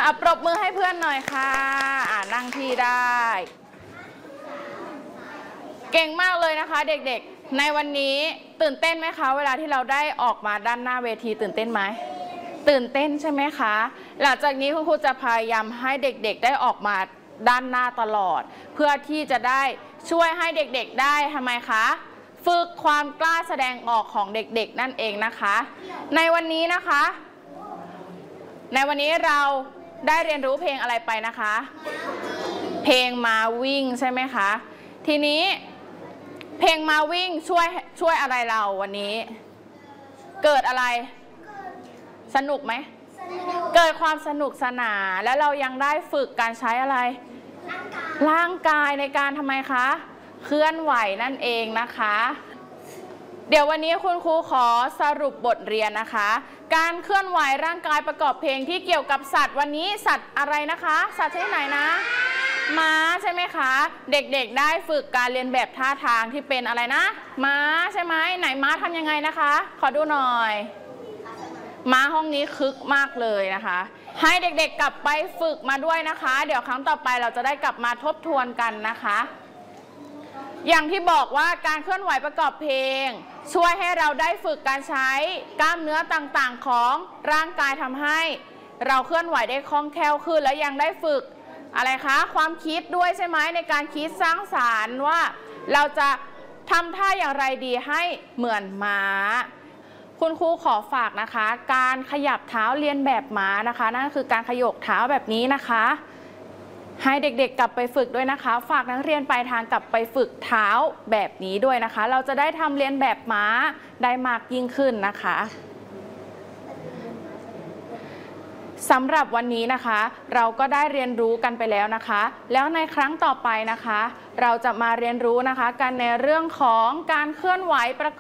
ปรบมือให้เพื่อนหน่อยค่ะนั่งที่ได้เก่งมากเลยนะคะเด็กๆในวันนี้ตื่นเต้นไหมคะเวลาที่เราได้ออกมาด้านหน้าเวทีตื่นเต้นไหมตื่นเต้นใช่ไหมคะหลังจากนี้คุณครูจะพยายามให้เด็กๆได้ออกมาด้านหน้าตลอดเพื่อที่จะได้ช่วยให้เด็กๆได้ทำไมคะฝึกความกล้าแสดงออกของเด็กๆนั่นเองนะคะในวันนี้นะคะในวันนี้เราได้เรียนรู้เพลงอะไรไปนะคะเพลงมาวิ่งใช่ไหมคะทีนี้เพลงมาวิ่งช่วยอะไรเราวันนี้เกิดอะไรสนุกไหมเกิดความสนุกสนานแล้วเรายังได้ฝึกการใช้อะไรร่างกายในการทำไมคะเคลื่อนไหวนั่นเองนะคะเดี๋ยววันนี้คุณครูขอสรุปบทเรียนนะคะการเคลื่อนไหวร่างกายประกอบเพลงที่เกี่ยวกับสัตว์วันนี้สัตว์อะไรนะคะสัตว์ชนิดไหนนะม้าใช่ไหมคะเด็กๆได้ฝึกการเรียนแบบท่าทางที่เป็นอะไรนะม้าใช่ไหมไหนม้าทำยังไงนะคะขอดูหน่อยม้าห้องนี้คึกมากเลยนะคะให้เด็กๆกลับไปฝึกมาด้วยนะคะเดี๋ยวครั้งต่อไปเราจะได้กลับมาทบทวนกันนะคะอย่างที่บอกว่าการเคลื่อนไหวประกอบเพลงช่วยให้เราได้ฝึกการใช้กล้ามเนื้อต่างๆของร่างกายทำให้เราเคลื่อนไหวได้คล่องแคล่วขึ้นและยังได้ฝึกอะไรคะความคิดด้วยใช่ไหมในการคิดสร้างสรรค์ว่าเราจะทำท่าอย่างไรดีให้เหมือนม้าคุณครูขอฝากนะคะการขยับเท้าเรียนแบบม้านะคะนั่นคือการขยกเท้าแบบนี้นะคะให้เด็กๆกลับไปฝึกด้วยนะคะฝากนักเรียนปลายทางกลับไปฝึกเท้าแบบนี้ด้วยนะคะเราจะได้ทำเรียนแบบม้าได้มากยิ่งขึ้นนะคะสำหรับวันนี้นะคะเราก็ได้เรียนรู้กันไปแล้วนะคะแล้วในครั้งต่อไปนะคะเราจะมาเรียนรู้นะคะกันในเรื่องของการเคลื่อนไหวประกอบ